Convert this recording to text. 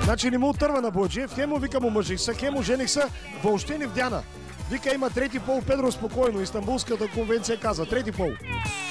Значи не му отърва на Бояджиев, хемо вика му мъжих са, хемо жених са, въобще не вдяна. Вика има трети пол, Педро спокойно, Истанбулската конвенция каза, трети пол.